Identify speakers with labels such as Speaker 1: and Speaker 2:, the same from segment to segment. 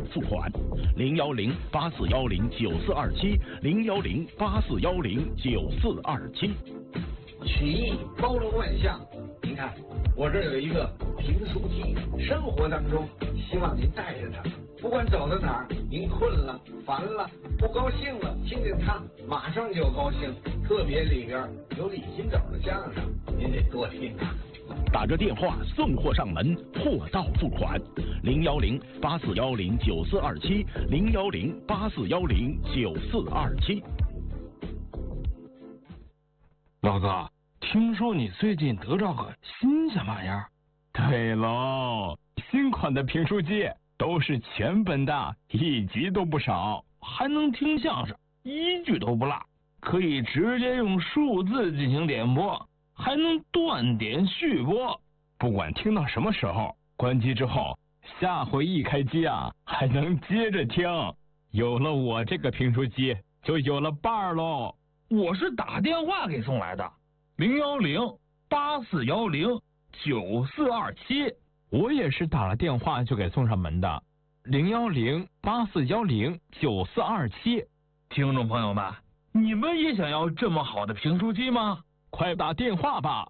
Speaker 1: 付款，010-8410-9427，010-8410-9427。
Speaker 2: 曲艺包罗万象，您看我这儿有一个评书机，生活当中希望您带着它，不管走到哪儿，您困了、烦了、不高兴了，听见它马上就高兴。特别里边有李金斗的相声，您得多听啊。
Speaker 1: 打个电话送货上门，货到付款，010-8410-9427，010-8410-9427。
Speaker 3: 老哥，听说你最近得着个新鲜玩意儿？
Speaker 4: 对喽，新款的评书机都是全本的，一集都不少，
Speaker 3: 还能听相声，一句都不落，可以直接用数字进行点播，还能断点续播，
Speaker 4: 不管听到什么时候，关机之后，下回一开机啊，还能接着听。有了我这个评书机，就有了伴儿喽。
Speaker 3: 我是打电话给送来的，010-8410-9427。
Speaker 4: 我也是打了电话就给送上门的，010-8410-9427。
Speaker 3: 听众朋友们，你们也想要这么好的评书机吗？
Speaker 4: 快打电话吧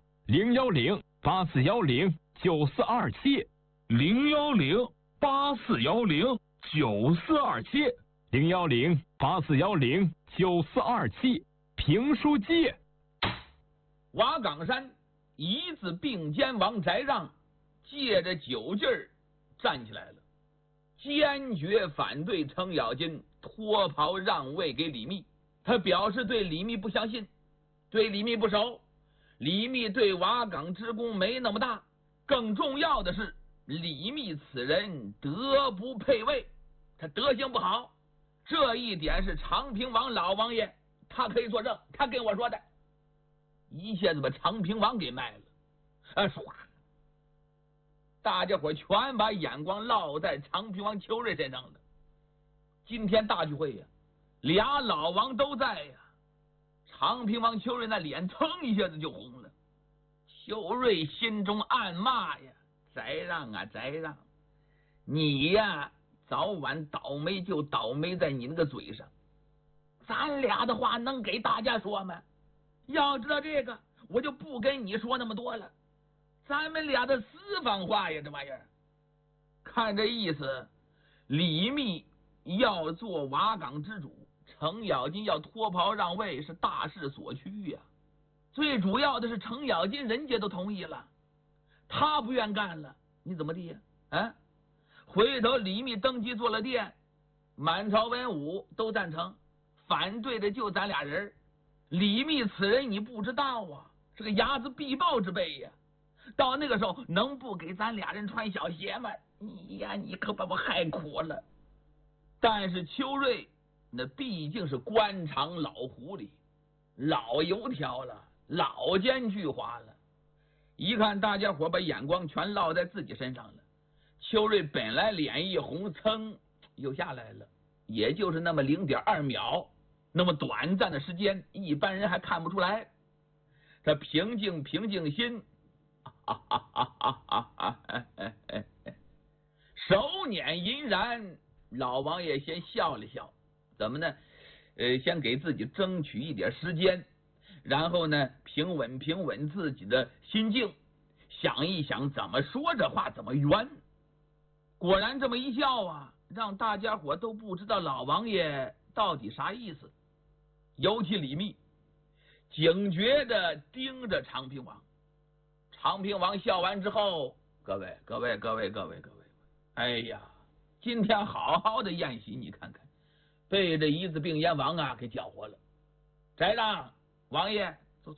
Speaker 4: ，010-8410-9427，010-8410-9427，评书机。
Speaker 5: 瓦岗山一字并肩王翟让借着酒劲儿站起来了，坚决反对程咬金脱袍让位给李密。他表示对李密不相信，对李密不熟，李密对瓦岗之功没那么大，更重要的是李密此人德不配位，他德行不好，这一点是长平王老王爷他可以作证，他跟我说的。一下子把长平王给卖了，唰，大家伙全把眼光落在长平王邱瑞身上了。今天大聚会呀，俩老王都在呀，长平王邱瑞那脸腾一下子就红了。邱瑞心中暗骂呀：翟让啊翟让，你呀早晚倒霉就倒霉在你那个嘴上，咱俩的话能给大家说吗？要知道这个，我就不跟你说那么多了。咱们俩的私房话呀，这玩意儿，看这意思，李密要做瓦岗之主，程咬金要脱袍让位，是大势所趋呀。最主要的是程咬金人家都同意了，他不愿干了，你怎么地呀？啊，回头李密登基做了殿，满朝文武都赞成，反对的就咱俩人。李密此人你不知道啊，是个睚眦必报之辈呀。到那个时候能不给咱俩人穿小鞋吗？你呀，你可把我害苦了。但是邱瑞那毕竟是官场老狐狸，老油条了，老奸巨猾了。一看大家伙把眼光全落在自己身上了，邱瑞本来脸一红，噌又下来了，也就是那么0.2秒。那么短暂的时间，一般人还看不出来。他平静心，手捻银髯，老王爷先笑了笑，怎么呢？先给自己争取一点时间，然后呢，平稳自己的心境，想一想怎么说这话怎么圆。果然这么一笑啊，让大家伙都不知道老王爷到底啥意思。尤其李密警觉地盯着长平王。长平王笑完之后，各位，哎呀，今天好好的宴席，你看看，被这一字并肩王啊给搅和了。翟让王爷，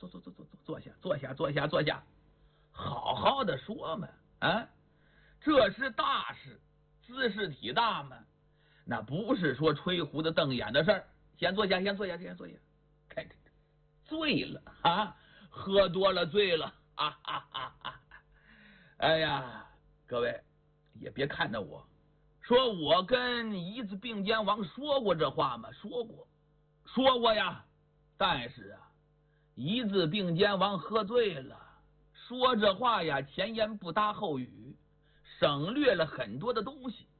Speaker 5: 坐下，好好的说嘛，啊，这是大事，姿势体大嘛，那不是说吹胡子瞪眼的事儿。先坐下，看醉了啊，喝多了醉了啊！哎呀，各位也别看着我说我跟一字并肩王说过这话吗？说过呀。但是啊，一字并肩王喝醉了，说这话呀，前言不搭后语，省略了很多的东西。